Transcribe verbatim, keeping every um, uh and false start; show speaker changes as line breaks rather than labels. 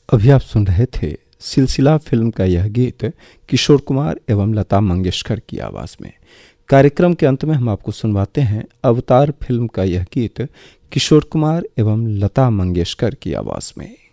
अभी आप सुन रहे थे सिलसिला फिल्म का यह गीत किशोर कुमार एवं लता मंगेशकर की आवाज़ में। कार्यक्रम के अंत में हम आपको सुनवाते हैं अवतार फिल्म का यह गीत किशोर कुमार एवं लता मंगेशकर की आवाज़ में।